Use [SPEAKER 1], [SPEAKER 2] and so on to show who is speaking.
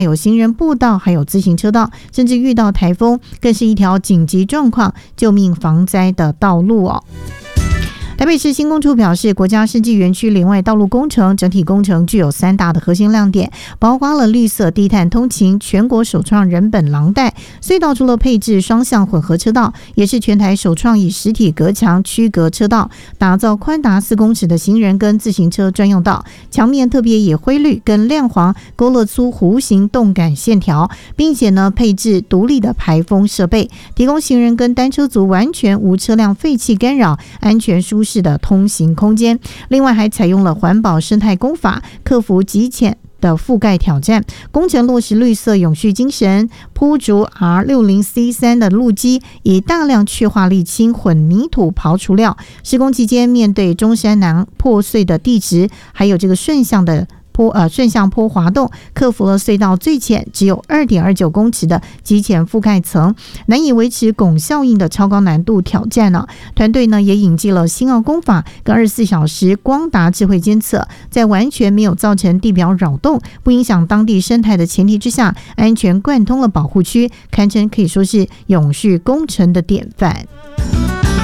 [SPEAKER 1] 有行人步道，还有自行车道，甚至遇到台风，更是一条紧急状况、救命防灾的道路哦。台北市新工处表示，国家生技园区林外道路工程整体工程具有3大的核心亮点，包括了绿色低碳通勤、全国首创人本廊带隧道，除了配置双向混合车道，也是全台首创以实体隔墙区隔车道，打造宽达4公尺的行人跟自行车专用道，墙面特别以灰绿跟亮黄勾勒出弧形动感线条，并且呢配置独立的排风设备，提供行人跟单车族完全无车辆废气干扰、安全舒适的通行空间。另外还采用了环保生态工法，克服极浅的覆盖挑战，工程落实绿色永续精神，铺筑 R60C3 的路基，以大量去化沥青混凝土刨除料。施工期间，面对中山南破碎的地质，还有这个顺向坡滑动，克服了隧道最浅只有 2.29 公尺的极浅覆盖层，难以维持汞效应的超高难度挑战呢。团队呢也引进了新奥工法跟24小时光达智慧监测，在完全没有造成地表扰动、不影响当地生态的前提之下，安全贯通了保护区，堪称可以说是永续工程的典范。